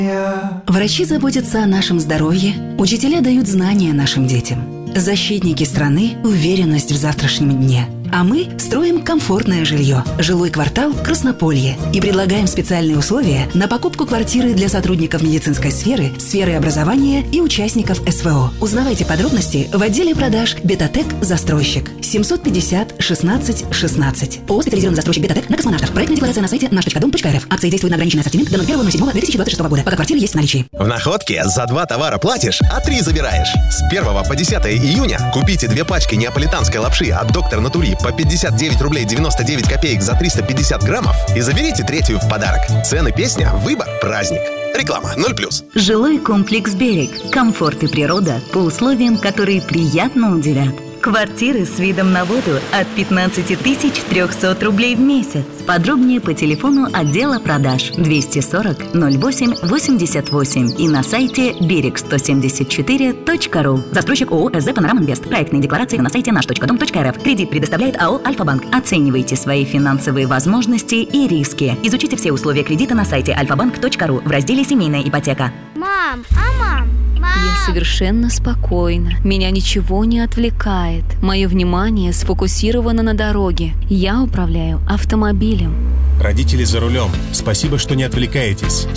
Врачи заботятся о нашем здоровье, учителя дают знания нашим детям. Защитники страны – уверенность в завтрашнем дне. А мы строим комфортное жилье. Жилой квартал «Краснополье». И предлагаем специальные условия на покупку квартиры для сотрудников медицинской сферы, сферы образования и участников СВО. Узнавайте подробности в отделе продаж «Бетатек Застройщик». 750 16 16. ООО «Специализированный застройщик Бетатек» на Космонавтов. Проектная декларация на сайте наш.дом.рф. Акции действуют на ограниченный ассортимент до 01.07.2026 года. Пока квартиры есть в наличии. В Находке за 2 товара платишь, а 3 забираешь. С 1 по 10 июня купите 2 пачки неаполитанской лапши от «Доктор Натури» по 59 рублей 99 копеек за 350 граммов и заберите 3-ю в подарок. Цены, песня, выбор, праздник. Реклама 0+. Жилой комплекс «Берег». Комфорт и природа по условиям, которые приятно удивят. Квартиры с видом на воду от 15 300 рублей в месяц. Подробнее по телефону отдела продаж 240 08 88 и на сайте берег174.ру. Застройщик ООО «СЗ Панорама Инвест». Проектные декларации на сайте наш.дом.рф. Кредит предоставляет АО «Альфа-банк». Оценивайте свои финансовые возможности и риски. Изучите все условия кредита на сайте alfabank.ru в разделе «Семейная ипотека». Мам! Я совершенно спокойна. Меня ничего не отвлекает. Мое внимание сфокусировано на дороге. Я управляю автомобилем. Родители за рулем. Спасибо, что не отвлекаетесь.